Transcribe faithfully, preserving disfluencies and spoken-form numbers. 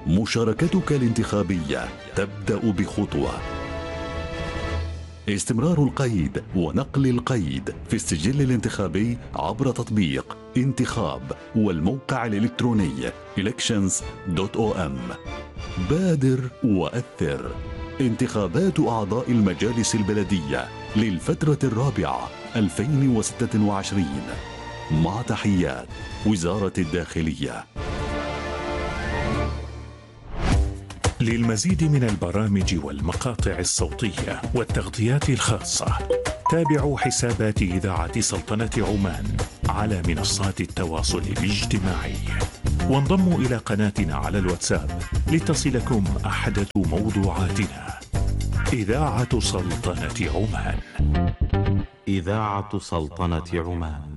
مشاركتك الانتخابية تبدأ بخطوة. استمرار القيد ونقل القيد في السجل الانتخابي عبر تطبيق انتخاب والموقع الإلكتروني elections دوت او ام. بادر وأثر. انتخابات أعضاء المجالس البلدية للفترة الرابعة ألفين وستة وعشرين. مع تحيات وزارة الداخلية. للمزيد من البرامج والمقاطع الصوتية والتغطيات الخاصة تابعوا حسابات إذاعة سلطنة عمان على منصات التواصل الاجتماعي، وانضموا إلى قناتنا على الواتساب لتصلكم أحدث موضوعاتنا. إذاعة سلطنة عمان. إذاعة سلطنة عمان.